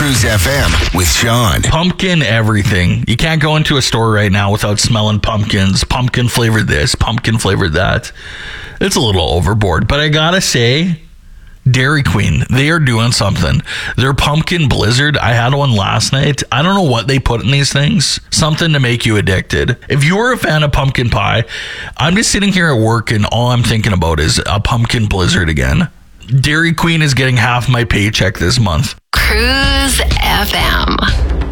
Cruise FM with Sean. Pumpkin everything. You can't go into a store right now without smelling pumpkins. Pumpkin flavored this, pumpkin flavored that. It's a little overboard, but I gotta say, Dairy Queen, they are doing something. Their pumpkin blizzard, I had one last night. I don't know what they put in these things. Something to make you addicted. If you're a fan of pumpkin pie, I'm just sitting here at work and all I'm thinking about is a pumpkin blizzard again. Dairy Queen is getting half my paycheck this month. Cruise FM.